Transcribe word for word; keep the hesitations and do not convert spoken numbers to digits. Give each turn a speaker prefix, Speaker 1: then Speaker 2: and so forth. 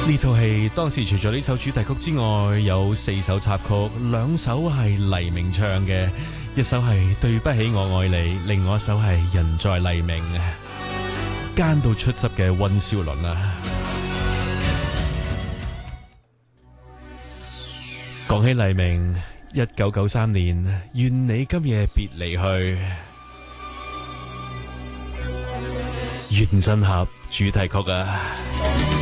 Speaker 1: 呢套戲當時除咗呢首主題曲之外，有四首插曲，兩首係黎明唱嘅，一首係對不起我愛你，另外一首係人在黎明，奸到出汁嘅溫兆倫啊！講起黎明，一九九三年，願你今夜別離去，原振俠主題曲啊！